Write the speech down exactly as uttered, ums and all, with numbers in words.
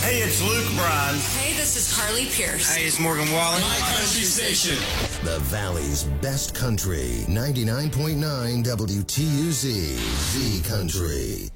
Hey, it's Luke Bryan. Hey, this is Carly Pierce. Hey, it's Morgan Wallen. My country station. The Valley's best country. ninety-nine point nine W T U Z. Z Country.